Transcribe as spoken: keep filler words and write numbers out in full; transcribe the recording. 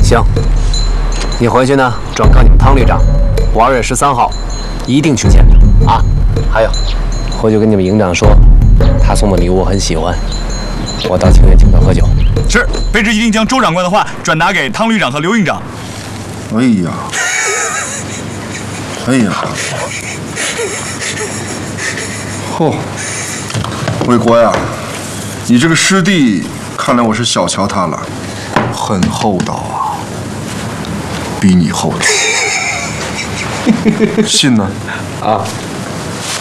行，你回去呢，转告你们汤旅长，我二月十三号一定去见他啊。还有，回去跟你们营长说，他送的礼物我很喜欢，我到请愿请他喝酒。 是，卑职一定将周长官的话转达给汤旅长和刘营长。 哎呀，哎呀，嚯、哦，卫国呀，你这个师弟，看来我是小瞧他了，很厚道啊，比你厚道。信呢？ 啊。